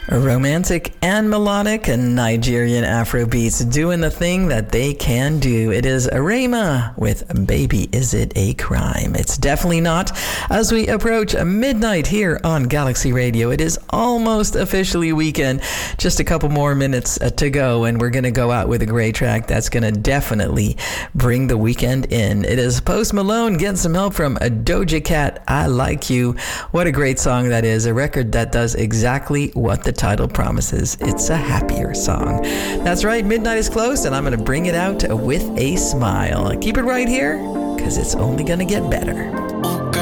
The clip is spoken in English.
Romantic and melodic and Nigerian Afro beats doing the thing that they can do. It is Arema with Baby Is It a Crime? It's definitely not. As we approach midnight here on Galaxy Radio, it is almost officially weekend. Just a couple more minutes to go, and we're going to go out with a great track that's going to definitely bring the weekend in. It is Post Malone getting some help from Doja Cat, I Like You. What a great song that is. A record that does exactly what the title promises. It's a happier song. That's right, midnight is close, and I'm going to bring it out with a smile. Keep it right here, because it's only going to get better.